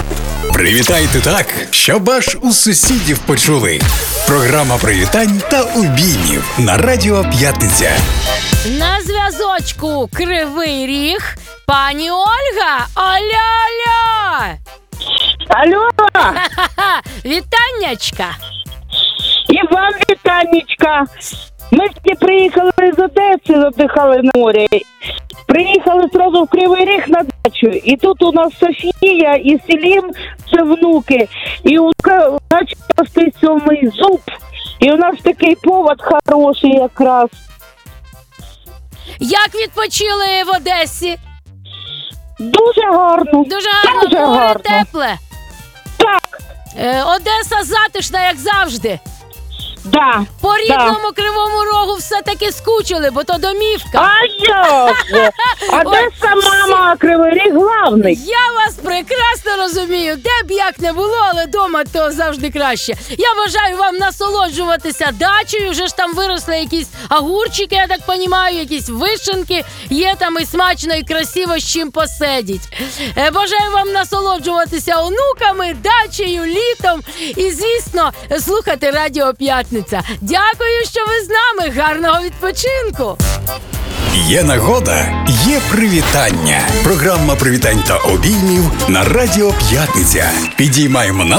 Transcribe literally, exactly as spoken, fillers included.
Привітайте так, щоб аж у сусідів почули. Програма привітань та обіймів на Радіо П'ятниця. На зв'язочку Кривий Ріг пані Ольга. Аля-аля! Алло! Ха-ха-ха! Вітаннячка! І вам вітаннячка! Ми всі приїхали з Одеси, віддихали на морі. Приїхали одразу в Кривий Ріг на дачу. І тут у нас Софія і Селім, це внуки. І у дачі росте сьомий зуб. І у нас такий повод хороший якраз. Як відпочили в Одесі? Дуже гарно. Дуже гарно, Дуже море гарно. тепле. Так, Е, Одеса затишна, як завжди. да. По рідному Кривому Рогу все-таки скучили, бо то домівка. А як же? Одеса, мама, а Кривий Ріг главний. Я вас прекрасно розумію. Де б як не було, але дома то завжди краще. Я бажаю вам насолоджуватися дачею. Вже ж там виросли якісь огурчики, я так розумію, якісь вишенки. Є там і смачно, і красиво з чим посидіть. Е, Бажаю вам насолоджуватися онуками, дачею, літом. І, звісно, слухати Радіо П'ятниця. Дякую, що ви з нами. Гарного відпочинку. Є нагода, є привітання. Програма привітань та обіймів на Радіо П'ятниця. Підіймаємо настрій